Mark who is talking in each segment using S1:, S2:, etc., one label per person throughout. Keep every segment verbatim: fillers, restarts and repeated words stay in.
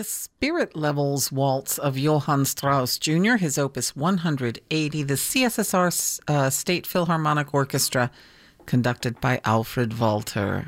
S1: the Spirit Levels Waltz of Johann Strauss Junior, his opus one hundred eighty, the C S S R uh, State Philharmonic Orchestra, conducted by Alfred Walter.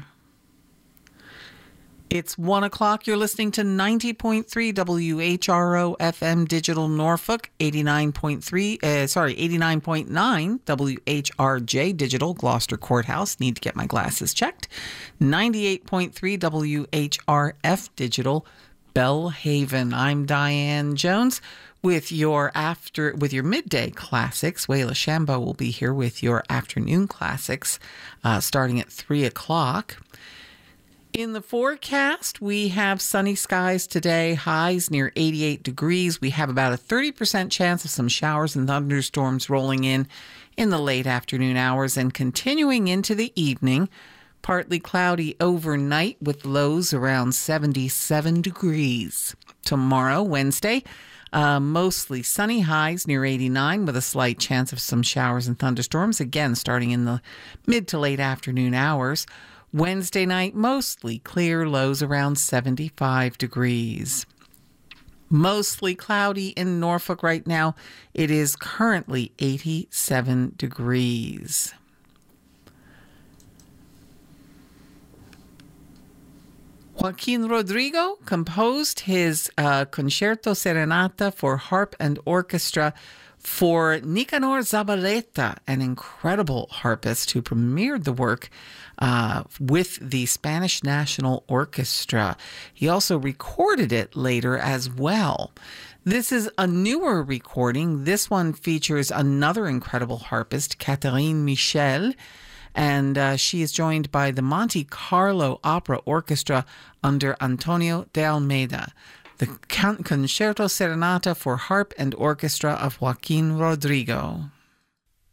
S1: It's one o'clock. You're listening to ninety point three W H R O F M Digital Norfolk, eighty-nine point three, uh, sorry, eighty-nine point nine W H R J Digital Gloucester Courthouse. Need to get my glasses checked. ninety-eight point three W H R F Digital Bellhaven. I'm Diane Jones with your after with your midday classics. Waila Shambo will be here with your afternoon classics, uh, starting at three o'clock. In the forecast, we have sunny skies today, highs near eighty-eight degrees. We have about a thirty percent chance of some showers and thunderstorms rolling in in the late afternoon hours and continuing into the evening. Partly cloudy overnight with lows around seventy-seven degrees. Tomorrow, Wednesday, uh, mostly sunny, highs near eighty-nine with a slight chance of some showers and thunderstorms, again starting in the mid to late afternoon hours. Wednesday night, mostly clear, lows around seventy-five degrees. Mostly cloudy in Norfolk right now. It is currently eighty-seven degrees. Joaquin Rodrigo composed his uh, Concerto Serenata for harp and orchestra for Nicanor Zabaleta, an incredible harpist who premiered the work uh, with the Spanish National Orchestra. He also recorded it later as well. This is a newer recording. This one features another incredible harpist, Catherine Michel, and uh, she is joined by the Monte Carlo Opera Orchestra under Antonio de Almeida. The Concerto Serenata for harp and orchestra of Joaquin Rodrigo.